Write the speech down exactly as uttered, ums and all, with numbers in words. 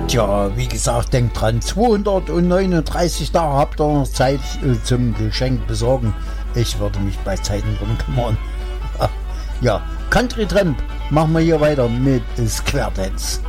Tja, wie gesagt, denkt dran, zweihundertneununddreißig Tage habt ihr noch Zeit äh, zum Geschenk besorgen. Ich würde mich bei Zeiten drum kümmern. Ja, Country Tramp, machen wir hier weiter mit Square Dance.